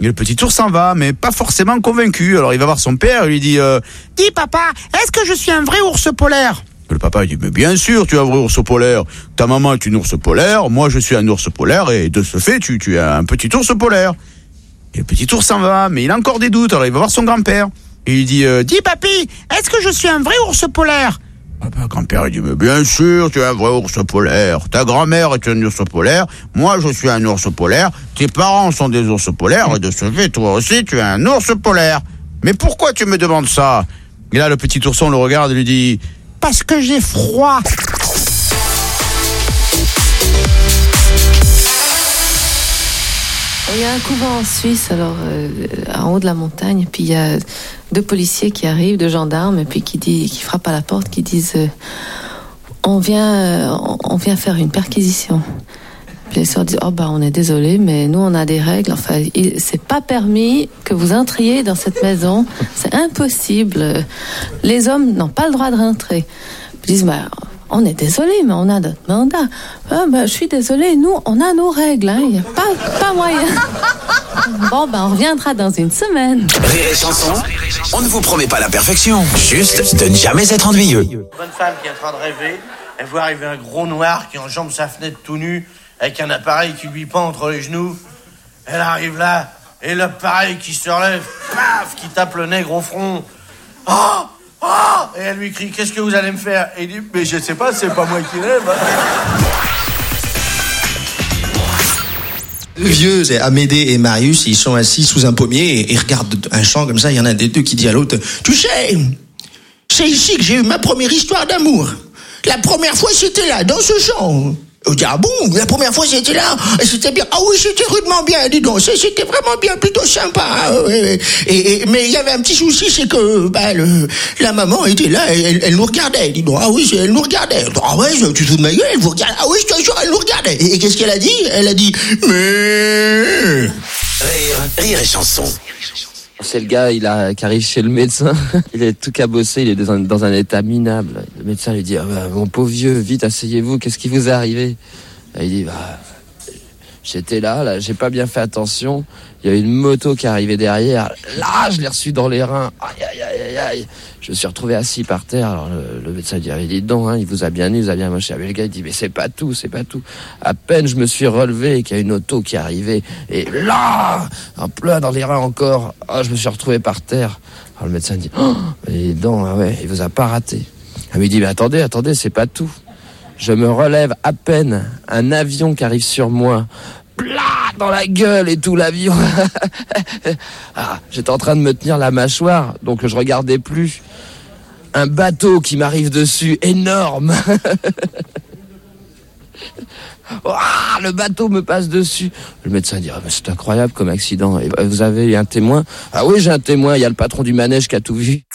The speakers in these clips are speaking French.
Et le petit ours s'en va, mais pas forcément convaincu. Alors il va voir son père et lui dit « Dis papa, est-ce que je suis un vrai ours polaire ?» Le papa il dit « Mais bien sûr, tu es un vrai ours polaire. Ta maman est une ours polaire, moi je suis un ours polaire et de ce fait, tu es un petit ours polaire. » Et le petit ours s'en va, mais il a encore des doutes. Alors il va voir son grand-père. Et il dit « Dis papy, est-ce que je suis un vrai ours polaire ?» Le grand-père il dit « Mais bien sûr, tu es un vrai ours polaire. Ta grand-mère est un ours polaire. Moi, je suis un ours polaire. Tes parents sont des ours polaires. Et de ce fait, toi aussi, tu es un ours polaire. Mais pourquoi tu me demandes ça ?» Et là, le petit ourson le regarde et lui dit « Parce que j'ai froid. » Il y a un couvent en Suisse, alors en haut de la montagne, puis il y a 2 policiers qui arrivent, 2 gendarmes, et puis qui frappent à la porte, qui disent on vient faire une perquisition. Puis les sœurs disent on est désolé, mais nous on a des règles. Enfin, c'est pas permis que vous entriez dans cette maison, c'est impossible. Les hommes n'ont pas le droit de rentrer. Ils disent on est désolé, mais on a notre mandat. Je suis désolé, nous, on a nos règles. Il n'y a pas moyen. Bon, on reviendra dans une semaine. Rire et chanson, on ne vous promet pas la perfection, juste de ne jamais être ennuyeux. Une bonne femme qui est en train de rêver, elle voit arriver un gros noir qui enjambe sa fenêtre tout nu, avec un appareil qui lui pend entre les genoux. Elle arrive là, et l'appareil qui se relève, paf, qui tape le nègre au front. Oh! Et elle lui crie, qu'est-ce que vous allez me faire? Et il dit, mais je sais pas, c'est pas moi qui lève. Deux vieux, c'est Amédée et Marius, ils sont assis sous un pommier et ils regardent un champ comme ça. Il y en a un des deux qui dit à l'autre, tu sais, c'est ici que j'ai eu ma première histoire d'amour. La première fois, c'était là, dans ce champ. On dit, ah bon, la première fois c'était là, et c'était bien. Ah oui, c'était rudement bien, dis donc, c'était vraiment bien, plutôt sympa. Mais il y avait un petit souci, c'est que la maman était là, et elle nous regardait, dis donc. Ah oui, elle nous regardait. Ah ouais, tu te fous de ma gueule, elle vous regarde. Ah oui, je te jure, elle nous regardait. Et qu'est-ce qu'elle a dit? Elle a dit, mais... Rire et chanson. C'est le gars qui arrive chez le médecin, il est tout cabossé, il est dans un état minable. Le médecin lui dit mon pauvre vieux, vite asseyez-vous, qu'est-ce qui vous est arrivé? Et il dit j'étais là, j'ai pas bien fait attention, il y a une moto qui est arrivée derrière, là je l'ai reçu dans les reins, aïe. Je me suis retrouvé assis par terre. Alors le médecin dit dit donc, il vous a bien eu, il vous a bien moché. Le gars il dit mais c'est pas tout. À peine je me suis relevé et qu'il y a une auto qui est arrivée et là, en plein dans les reins encore, je me suis retrouvé par terre. Alors le médecin dit mais donc il vous a pas raté. Il me dit mais attendez, c'est pas tout. Je me relève à peine, un avion qui arrive sur moi. Dans la gueule et tout l'avion. J'étais en train de me tenir la mâchoire, donc je regardais plus. Un bateau qui m'arrive dessus, énorme. Le bateau me passe dessus. Le médecin dit mais c'est incroyable comme accident. Et vous avez eu un témoin? Ah oui, j'ai un témoin, il y a le patron du manège qui a tout vu.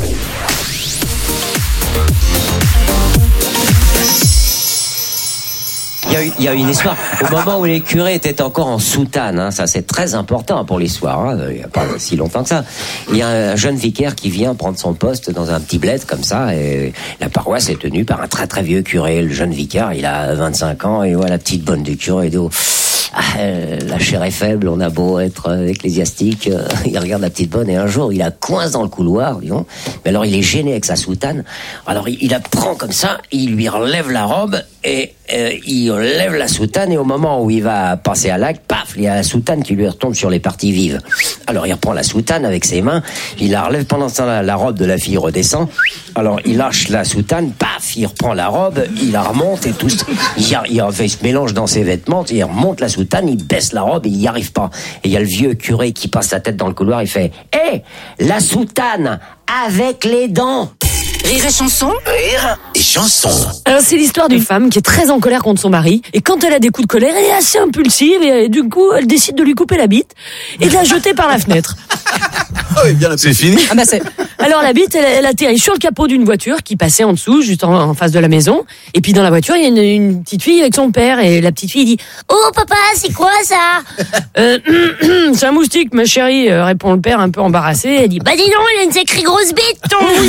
Il y a une histoire. Au moment où les curés étaient encore en soutane, ça c'est très important pour l'histoire, il n'y a pas si longtemps que ça. Il y a un jeune vicaire qui vient prendre son poste dans un petit bled comme ça, et la paroisse est tenue par un très très vieux curé. Le jeune vicaire, il a 25 ans, et voilà la petite bonne du curé, la chair est faible, on a beau être ecclésiastique, il regarde la petite bonne, et un jour il la coince dans le couloir, disons. Mais alors il est gêné avec sa soutane, alors il la prend comme ça, il lui relève la robe, et il lève la soutane, et au moment où il va passer à l'acte, paf, il y a la soutane qui lui retombe sur les parties vives. Alors il reprend la soutane avec ses mains, il la relève, pendant ce temps-là, la robe de la fille redescend, alors il lâche la soutane, paf, il reprend la robe, il la remonte, et tout, il se mélange dans ses vêtements, il remonte la soutane, il baisse la robe, et il n'y arrive pas. Et il y a le vieux curé qui passe sa tête dans le couloir, il fait « Hé, la soutane avec les dents !» Rire et chanson. Rire et chanson. Alors c'est l'histoire d'une femme qui est très en colère contre son mari, et quand elle a des coups de colère, elle est assez impulsive, et du coup elle décide de lui couper la bite et de la jeter par la fenêtre. C'est fini. Alors la bite, elle atterrit sur le capot d'une voiture qui passait en dessous, juste en face de la maison, et puis dans la voiture il y a une petite fille avec son père, et la petite fille dit « Oh papa, c'est quoi ça ?» C'est un moustique ma chérie, répond le père un peu embarrassé. Elle dit « Bah dis donc, il a une sacrée grosse bite ton moustique !»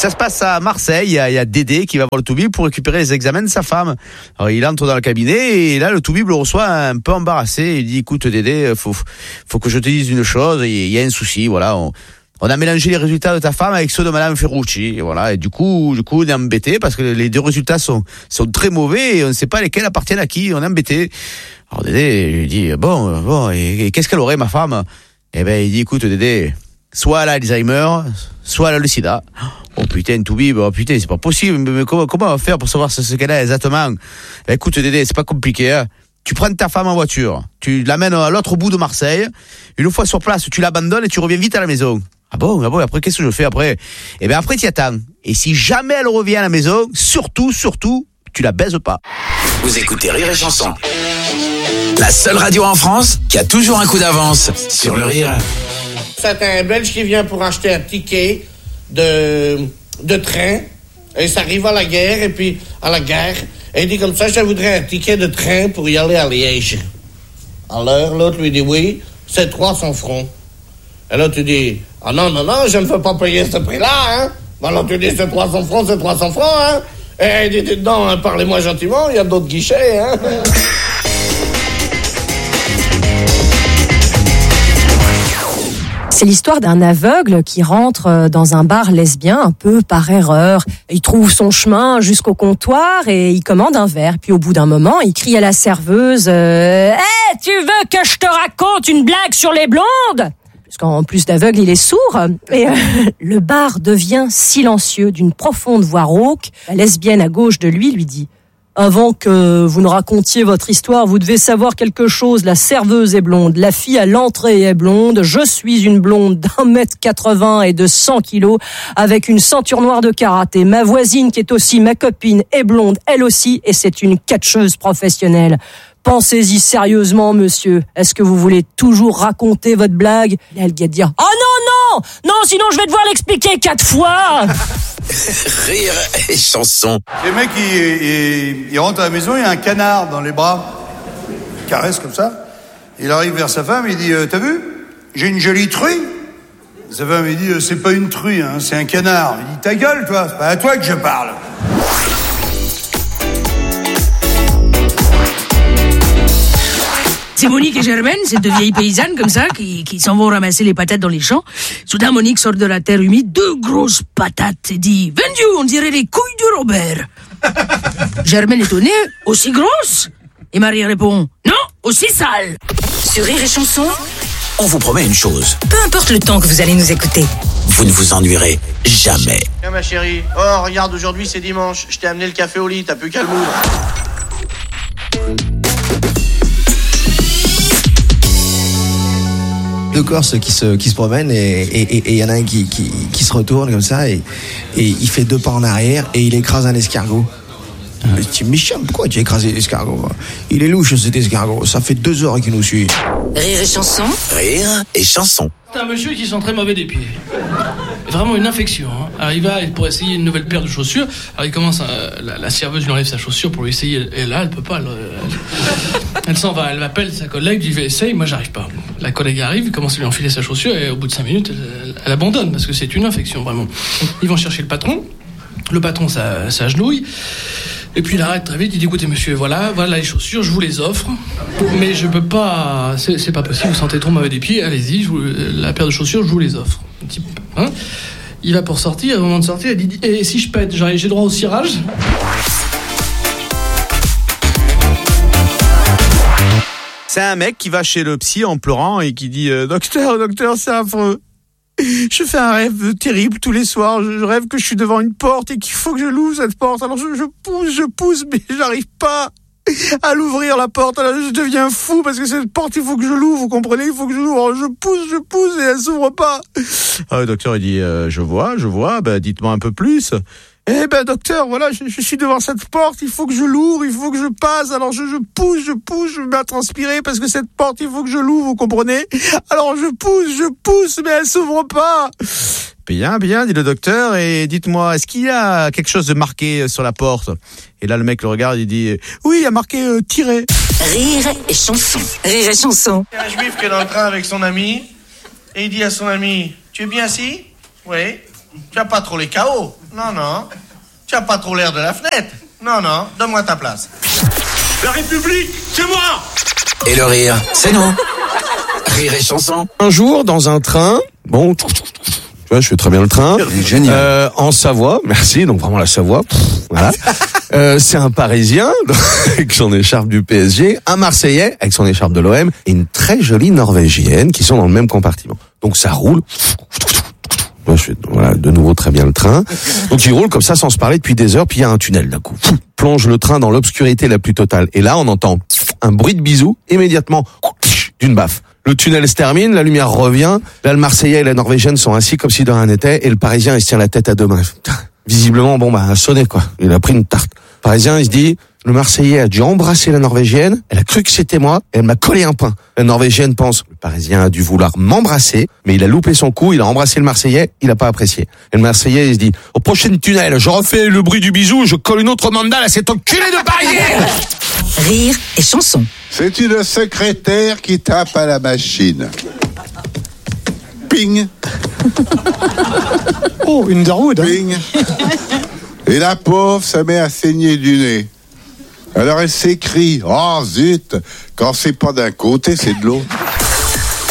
Ça se passe à Marseille, il y a Dédé qui va voir le toubib pour récupérer les examens de sa femme. Alors il entre dans le cabinet et là le toubib le reçoit un peu embarrassé. Il dit écoute Dédé, faut que je te dise une chose, il y a un souci, voilà. On a mélangé les résultats de ta femme avec ceux de Madame Ferrucci, et voilà. Et du coup, on est embêté parce que les deux résultats sont très mauvais et on ne sait pas lesquels appartiennent à qui. On est embêté. Alors Dédé lui dit bon, et qu'est-ce qu'elle aurait ma femme? Eh ben il dit écoute Dédé, soit elle a Alzheimer, soit elle a le sida. Oh putain, toubib, c'est pas possible. Mais comment on va faire pour savoir ce qu'elle a exactement? Ben, écoute Dédé, c'est pas compliqué, hein. Tu prends ta femme en voiture, tu l'amènes à l'autre bout de Marseille. Une fois sur place, tu l'abandonnes et tu reviens vite à la maison. Ah bon, après qu'est-ce que je fais après? Eh ben après tu attends. Et si jamais elle revient à la maison, surtout, tu la baises pas. Vous écoutez Rire et Chanson. La seule radio en France qui a toujours un coup d'avance sur le rire. C'est un Belge qui vient pour acheter un ticket de train. Et ça arrive à la gare, et puis à la gare. Et il dit comme ça, je voudrais un ticket de train pour y aller à Liège. Alors l'autre lui dit oui, c'est 300 francs. Et là tu dis, ah non, je ne veux pas payer ce prix-là, hein. Alors tu dis c'est 300 francs, hein. Et il dit, non, hein, parlez-moi gentiment, il y a d'autres guichets, hein. C'est l'histoire d'un aveugle qui rentre dans un bar lesbien un peu par erreur. Il trouve son chemin jusqu'au comptoir et il commande un verre. Puis au bout d'un moment, il crie à la serveuse Hey, tu veux que je te raconte une blague sur les blondes? Parce qu'en plus d'aveugle, il est sourd. Et le bar devient silencieux d'une profonde voix rauque. La lesbienne à gauche de lui dit Avant que vous ne racontiez votre histoire, vous devez savoir quelque chose. La serveuse est blonde, la fille à l'entrée est blonde, je suis une blonde d'1m80 et de 100 kilos avec une ceinture noire de karaté. Ma voisine qui est aussi ma copine est blonde, elle aussi, et c'est une catcheuse professionnelle. Pensez-y sérieusement, monsieur. Est-ce que vous voulez toujours raconter votre blague? Là, le gars de dire non, sinon je vais devoir l'expliquer 4 fois. Rire et Chanson. Le mec, il rentre à la maison, il y a un canard dans les bras. Il caresse comme ça. Il arrive vers sa femme, il dit t'as vu? J'ai une jolie truie. Sa femme, il dit c'est pas une truie, hein, c'est un canard. Il dit ta gueule, toi, c'est pas à toi que je parle. C'est Monique et Germaine, ces deux vieilles paysannes comme ça, qui s'en vont ramasser les patates dans les champs. Soudain, Monique sort de la terre humide 2 grosses patates et dit « Vendu, on dirait les couilles de Robert !» Germaine étonnée, aussi grosse? Et Marie répond « Non, aussi sale !» Sur Rire et Chanson, On vous promet une chose. peu importe le temps que vous allez nous écouter. Vous ne vous ennuierez jamais. Tiens ma chérie, oh regarde, aujourd'hui c'est dimanche, je t'ai amené le café au lit, t'as plus qu'à le moudre. Deux Corses qui se promènent et il y en a un qui se retourne comme ça et il fait 2 pas en arrière et il écrase un escargot. Tu es méchant, pourquoi tu as écrasé l'escargot? Il est louche cet escargot, ça fait 2 heures qu'il nous suit. Rire et Chanson, Rire et Chanson. C'est un monsieur qui sent très mauvais des pieds. Vraiment une infection. Hein. Alors il va pour essayer une nouvelle paire de chaussures. Alors il commence, la serveuse lui enlève sa chaussure pour lui essayer. Et là, elle peut pas. Elle s'en va, elle appelle sa collègue, lui dit essaye, moi j'arrive pas. La collègue arrive, il commence à lui enfiler sa chaussure et au bout de 5 minutes, elle abandonne parce que c'est une infection vraiment. Ils vont chercher le patron. Le patron s'agenouille. Et puis il arrête très vite, il dit écoutez monsieur, voilà les chaussures, je vous les offre, mais je peux pas, c'est pas possible, vous sentez trop mauvais des pieds, allez-y, la paire de chaussures, je vous les offre. Hein, il va pour sortir, au moment de sortir, il dit et si je pète, j'ai droit au cirage? C'est un mec qui va chez le psy en pleurant et qui dit docteur, c'est affreux. Je fais un rêve terrible tous les soirs. Je rêve que je suis devant une porte et qu'il faut que je l'ouvre cette porte. Alors je pousse, mais j'arrive pas à l'ouvrir la porte. Alors je deviens fou parce que cette porte, il faut que je l'ouvre. Vous comprenez? Il faut que je l'ouvre. Alors je pousse et elle s'ouvre pas. Ah, le docteur il dit je vois. Ben dites-moi un peu plus. Eh ben docteur, voilà, je suis devant cette porte, il faut que je l'ouvre, il faut que je passe, alors je pousse, je me mets à transpirer parce que cette porte, il faut que je l'ouvre, vous comprenez? Alors je pousse, mais elle s'ouvre pas. Bien, dit le docteur, et dites-moi, est-ce qu'il y a quelque chose de marqué sur la porte? Et là, le mec le regarde, il dit, oui, il y a marqué tiré. Rire et Chanson, Rire et Chanson. Il y a un juif qui est dans le train avec son ami, et il dit à son ami, tu es bien assis? Oui. Tu as pas trop les KO. Non. Tu as pas trop l'air de la fenêtre. Non, donne-moi ta place. La République, c'est moi. Et le rire, c'est nous. Rire et chanson. Un jour, dans un train, bon, tu vois, je fais très bien le train. Génial. En Savoie, merci, donc vraiment la Savoie, voilà. C'est un Parisien avec son écharpe du PSG, un Marseillais avec son écharpe de l'OM et une très jolie Norvégienne qui sont dans le même compartiment. Donc ça roule. Moi, je fais de nouveau très bien le train. Donc il roule comme ça sans se parler depuis des heures, puis il y a un tunnel d'un coup. Plonge le train dans l'obscurité la plus totale. Et là, on entend un bruit de bisou immédiatement d'une baffe. Le tunnel se termine, la lumière revient. Là, le Marseillais et la Norvégienne sont assis comme si de rien n'était, et le Parisien, il se tient la tête à deux mains. Visiblement, a sonné, quoi. Il a pris une tarte. Le Parisien, il se dit, le Marseillais a dû embrasser la Norvégienne, elle a cru que c'était moi, et elle m'a collé un pain. La Norvégienne pense, le Parisien a dû vouloir m'embrasser, mais il a loupé son coup, il a embrassé le Marseillais, il a pas apprécié. Et le Marseillais, il se dit, au prochain tunnel, je refais le bruit du bisou, je colle une autre mandale à cet enculé de Parisien. Rire et chanson. C'est une secrétaire qui tape à la machine. Ping. Oh, une Darwood. Ping. Et la pauvre se met à saigner du nez. Alors elle s'écrie, oh zut, quand c'est pas d'un côté, c'est de l'autre.